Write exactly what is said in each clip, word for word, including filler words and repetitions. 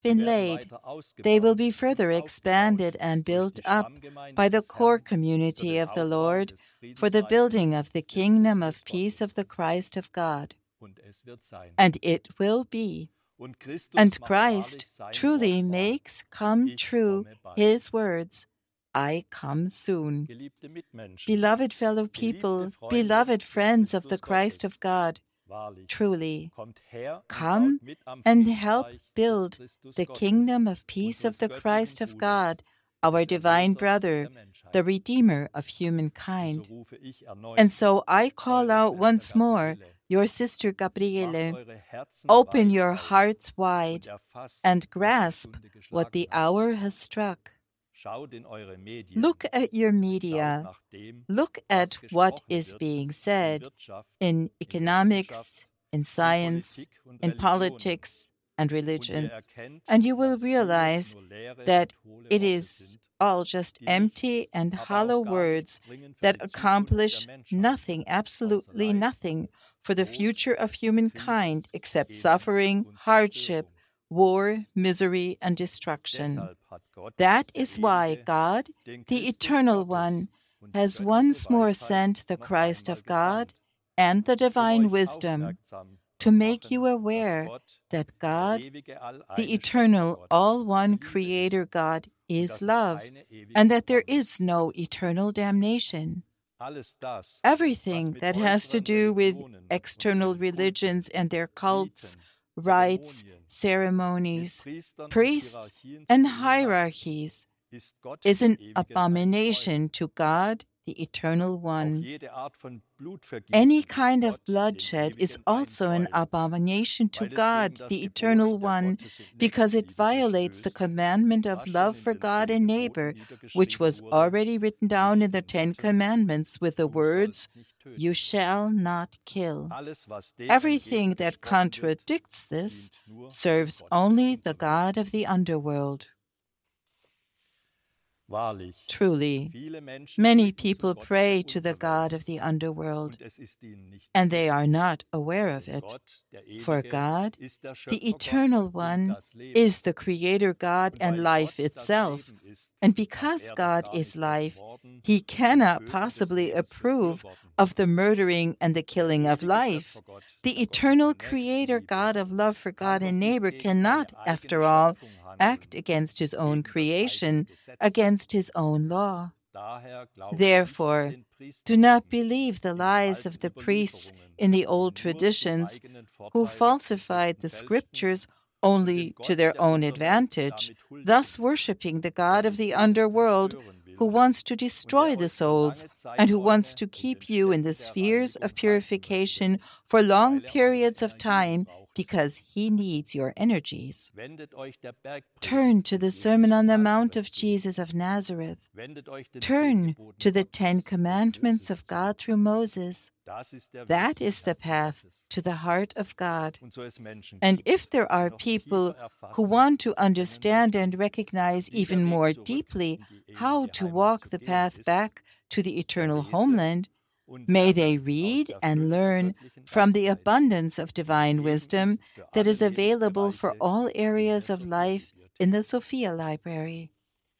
been laid. They will be further expanded and built up by the core community of the Lord for the building of the kingdom of peace of the Christ of God. And it will be. And Christ truly makes come true His words, I come soon. Beloved fellow people, beloved friends of the Christ of God, truly, come and help build the kingdom of peace of the Christ of God, our divine brother, the Redeemer of humankind. And so I call out once more, your sister Gabriele, open your hearts wide and grasp what the hour has struck. Look at your media. Look at what is being said in economics, in science, in politics, and religions, and you will realize that it is all just empty and hollow words that accomplish nothing, absolutely nothing, for the future of humankind except suffering, hardship, war, misery, and destruction. That is why God, the Eternal One, has once more sent the Christ of God and the divine wisdom to make you aware that God, the eternal, all-one Creator God, is love, and that there is no eternal damnation. Everything that has to do with external religions and their cults, rites, ceremonies, priests, and hierarchies is an abomination to God, the Eternal One. Any kind of bloodshed is also an abomination to God, the Eternal One, because it violates the commandment of love for God and neighbor, which was already written down in the Ten Commandments with the words, "You shall not kill." Everything that contradicts this serves only the God of the underworld. Truly, many people pray to the God of the underworld, and they are not aware of it. For God, the Eternal One, is the Creator God and life itself. And because God is life, He cannot possibly approve of the murdering and the killing of life. The eternal Creator God of love for God and neighbor cannot, after all, act against His own creation, against His own law. Therefore, do not believe the lies of the priests in the old traditions who falsified the scriptures only to their own advantage, thus worshipping the God of the underworld who wants to destroy the souls and who wants to keep you in the spheres of purification for long periods of time because he needs your energies. Turn to the Sermon on the Mount of Jesus of Nazareth. Turn to the Ten Commandments of God through Moses. That is the path to the heart of God. And if there are people who want to understand and recognize even more deeply how to walk the path back to the eternal homeland, may they read and learn from the abundance of divine wisdom that is available for all areas of life in the Sophia Library.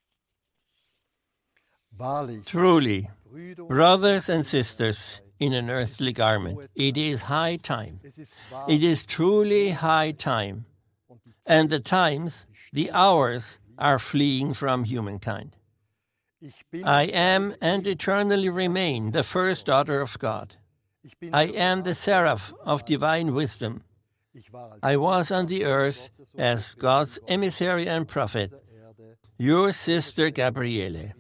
Truly, brothers and sisters in an earthly garment, it is high time. It is truly high time. And the times, the hours, are fleeing from humankind. I am and eternally remain the first daughter of God. I am the seraph of divine wisdom. I was on the earth as God's emissary and prophet, your sister Gabriele.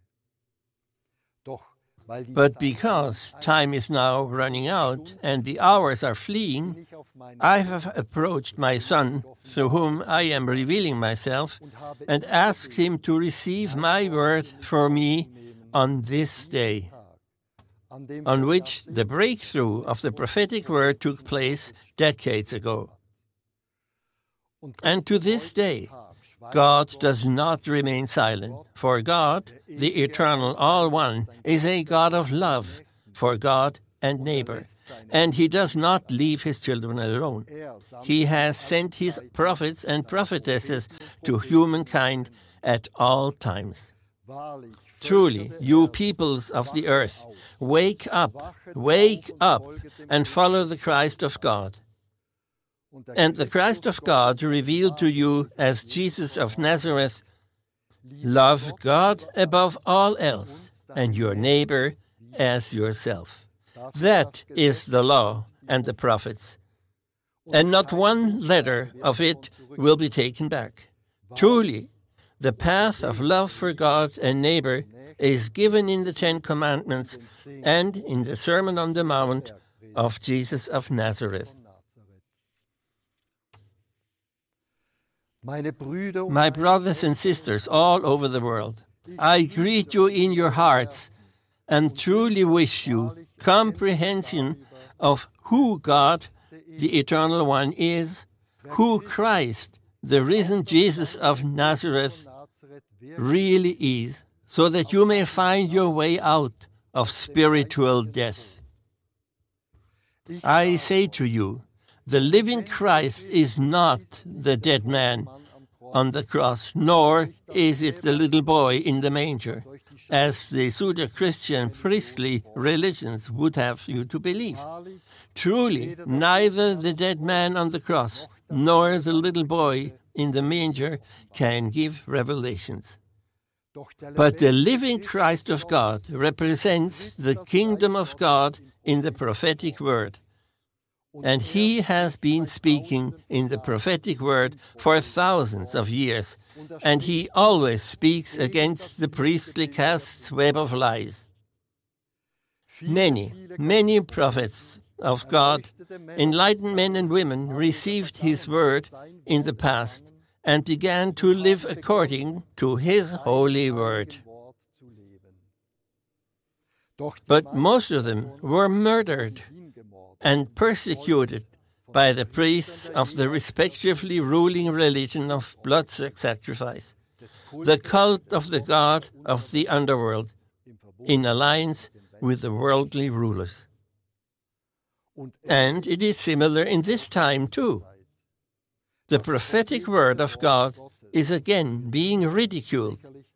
But because time is now running out and the hours are fleeing, I have approached my Son, through whom I am revealing myself, and asked him to receive my word for me on this day, on which the breakthrough of the prophetic word took place decades ago. And to this day, God does not remain silent, for God, the eternal All-One, is a God of love for God and neighbor. and he does not leave his children alone. He has sent his prophets and prophetesses to humankind at all times. Truly, you peoples of the earth, wake up, wake up, and follow the Christ of God. And the Christ of God revealed to you as Jesus of Nazareth. Love God above all else, and your neighbor as yourself. That is the law and the prophets. And not one letter of it will be taken back. Truly, the path of love for God and neighbor is given in the Ten Commandments and in the Sermon on the Mount of Jesus of Nazareth. My brothers and sisters all over the world, I greet you in your hearts and truly wish you comprehension of who God, the Eternal One, is, who Christ, the risen Jesus of Nazareth, really is, so that you may find your way out of spiritual death. I say to you, the living Christ is not the dead man on the cross, nor is it the little boy in the manger, as the pseudo-Christian priestly religions would have you to believe. Truly, neither the dead man on the cross nor the little boy in the manger can give revelations. But the living Christ of God represents the kingdom of God in the prophetic word. And he has been speaking in the prophetic word for thousands of years, and he always speaks against the priestly caste's web of lies. Many, many prophets of God, enlightened men and women, received his word in the past and began to live according to his holy word. But most of them were murdered and persecuted by the priests of the respectively ruling religion of blood sacrifice, the cult of the god of the underworld, in alliance with the worldly rulers. And it is similar in this time too. The prophetic word of God is again being ridiculed,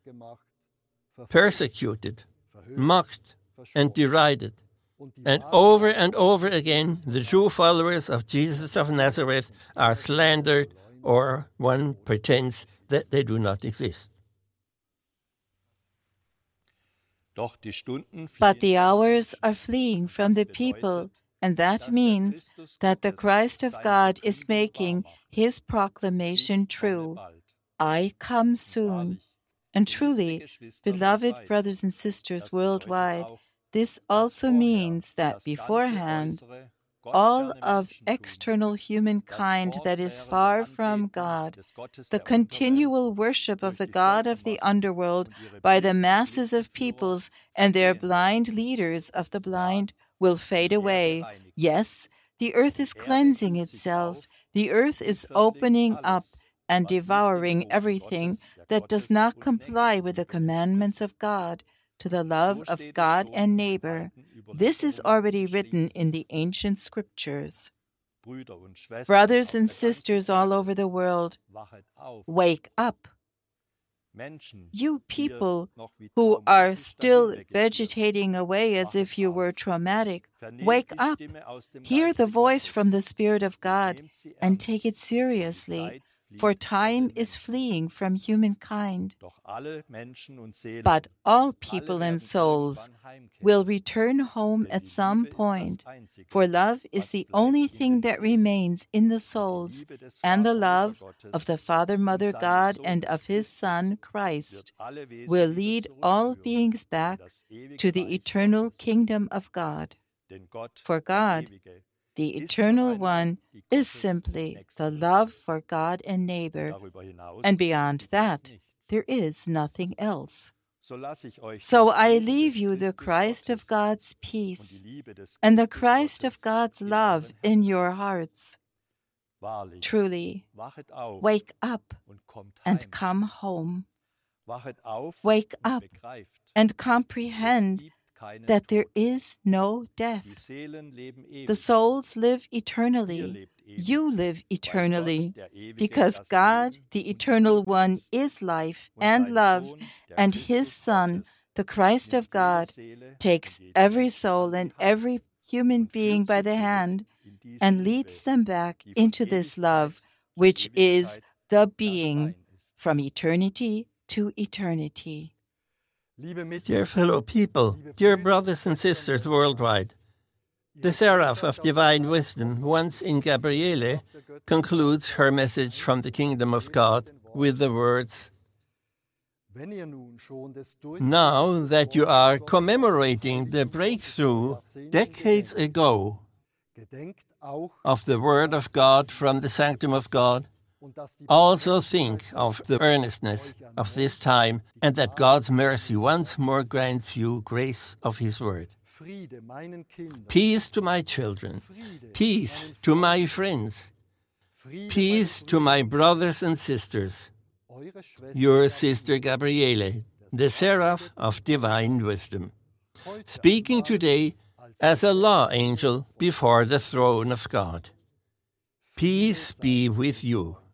persecuted, mocked, and derided. And over and over again, the true followers of Jesus of Nazareth are slandered, or one pretends that they do not exist. But the hours are fleeing from the people, and that means that the Christ of God is making his proclamation true. I come soon. And truly, beloved brothers and sisters worldwide, this also means that beforehand, all of external humankind that is far from God, the continual worship of the god of the underworld by the masses of peoples and their blind leaders of the blind, will fade away. Yes, the earth is cleansing itself. The earth is opening up and devouring everything that does not comply with the commandments of God, to the love of God and neighbor. This is already written in the ancient scriptures. Brothers and sisters all over the world, wake up. You people who are still vegetating away as if you were traumatic, wake up. Hear the voice from the Spirit of God and take it seriously. For time is fleeing from humankind. But all people and souls will return home at some point, for love is the only thing that remains in the souls, and the love of the Father, Mother, God, and of His Son, Christ, will lead all beings back to the eternal kingdom of God. For God, the Eternal One, is simply the love for God and neighbor, and beyond that, there is nothing else. So I leave you the Christ of God's peace and the Christ of God's love in your hearts. Truly, wake up and come home. Wake up and comprehend that there is no death. The souls live eternally. You live eternally, because God, the Eternal One, is life and love, and His Son, the Christ of God, takes every soul and every human being by the hand and leads them back into this love, which is the being from eternity to eternity. Dear fellow people, dear brothers and sisters worldwide, the Seraph of Divine Wisdom, once in Gabriele, concludes her message from the Kingdom of God with the words, "Now that you are commemorating the breakthrough decades ago of the Word of God from the Sanctum of God, also think of the earnestness of this time and that God's mercy once more grants you grace of His Word. Peace to my children, peace to my friends, peace to my brothers and sisters. Your sister Gabriele, the Seraph of Divine Wisdom, speaking today as a law angel before the throne of God. Peace be with you."